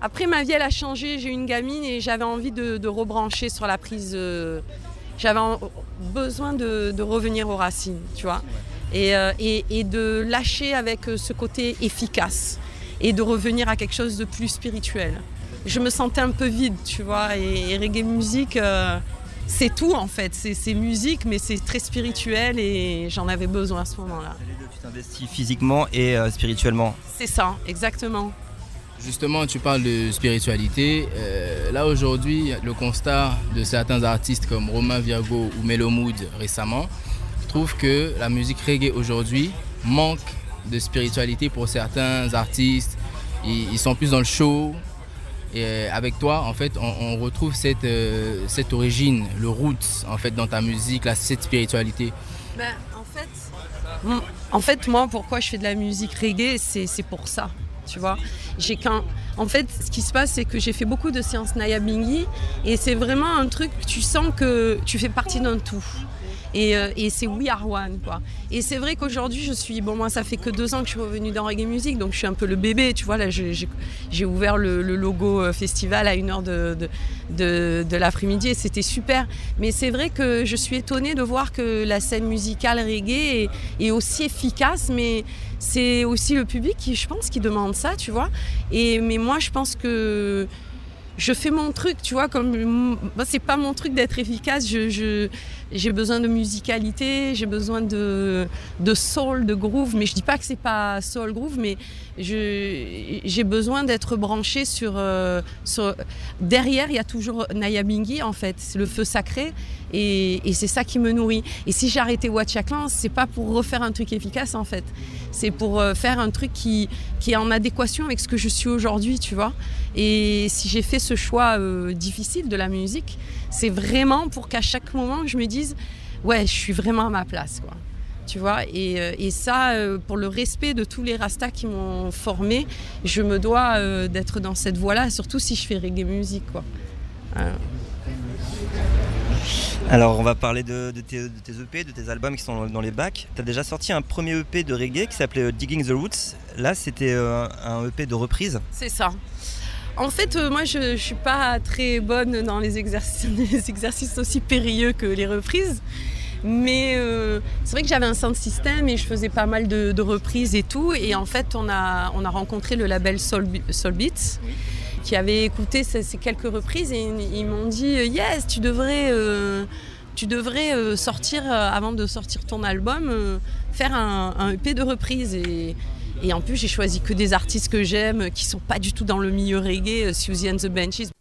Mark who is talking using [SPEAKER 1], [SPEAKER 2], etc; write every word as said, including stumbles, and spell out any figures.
[SPEAKER 1] Après, ma vie, elle a changé. J'ai eu une gamine et j'avais envie de, de rebrancher sur la prise. Euh, j'avais en, besoin de, de revenir aux racines, tu vois. Et, euh, et, et de lâcher avec ce côté efficace et de revenir à quelque chose de plus spirituel. Je me sentais un peu vide, tu vois. Et, et reggae musique, euh, c'est tout en fait. C'est, c'est musique, mais c'est très spirituel et j'en avais besoin à ce moment-là.
[SPEAKER 2] Tu t'investis physiquement et euh, spirituellement.
[SPEAKER 1] C'est ça, exactement.
[SPEAKER 3] Justement, tu parles de spiritualité. Euh, là, aujourd'hui, le constat de certains artistes comme Romain Virgo ou Mellow Mood récemment, je trouve que la musique reggae aujourd'hui manque de spiritualité pour certains artistes. Ils, ils sont plus dans le show. Et euh, avec toi, en fait, on, on retrouve cette, euh, cette origine, le roots, en fait, dans ta musique, là, cette spiritualité.
[SPEAKER 1] Ben, en fait, en fait, moi, pourquoi je fais de la musique reggae, c'est, c'est pour ça. Tu vois, j'ai qu'un... En fait, ce qui se passe, c'est que j'ai fait beaucoup de séances Nyabinghi et c'est vraiment un truc, tu sens que tu fais partie d'un tout. Et, euh, et c'est We Are One, quoi. Et c'est vrai qu'aujourd'hui, je suis... Bon, moi, ça fait que deux ans que je suis revenue dans Reggae Music, donc je suis un peu le bébé, tu vois. Là, j'ai, j'ai, j'ai ouvert le, le logo festival à une heure de, de, de, de l'après-midi et c'était super. Mais c'est vrai que je suis étonnée de voir que la scène musicale reggae est, est aussi efficace, mais c'est aussi le public qui, je pense, qui demande ça, tu vois. Et, mais moi, je pense que... Je fais mon truc, tu vois, comme bah, c'est pas mon truc d'être efficace. Je, je, j'ai besoin de musicalité, j'ai besoin de, de soul, de groove. Mais je dis pas que c'est pas soul groove, mais je, j'ai besoin d'être branchée sur, euh, sur. Derrière, il y a toujours Nyabinghi, en fait, c'est le feu sacré, et, et c'est ça qui me nourrit. Et si j'ai arrêté Watchaklan, c'est pas pour refaire un truc efficace, en fait. C'est pour faire un truc qui, qui est en adéquation avec ce que je suis aujourd'hui, tu vois. Et si j'ai fait ce choix euh, difficile de la musique, c'est vraiment pour qu'à chaque moment, je me dise « Ouais, je suis vraiment à ma place, quoi. » Tu vois, et, et ça, euh, pour le respect de tous les rastas qui m'ont formée, je me dois euh, d'être dans cette voie-là, surtout si je fais reggae musique, quoi. Voilà.
[SPEAKER 2] Alors on va parler de, de, tes, de tes E P, de tes albums qui sont dans les bacs. Tu as déjà sorti un premier E P de reggae qui s'appelait Digging the Roots. Là c'était euh, un E P de reprise.
[SPEAKER 1] C'est ça. En fait, euh, moi je ne suis pas très bonne dans les exercices, les exercices aussi périlleux que les reprises. Mais euh, c'est vrai que j'avais un sound system et je faisais pas mal de, de reprises et tout. Et en fait, on a, on a rencontré le label Soul, Soul Beats, oui, qui avait écouté ces, ces quelques reprises et ils m'ont dit « Yes, tu devrais, euh, tu devrais euh, sortir, euh, avant de sortir ton album, euh, faire un, un E P de reprises. » Et, et en plus, j'ai choisi que des artistes que j'aime, qui sont pas du tout dans le milieu reggae, Siouxsie and the Banshees.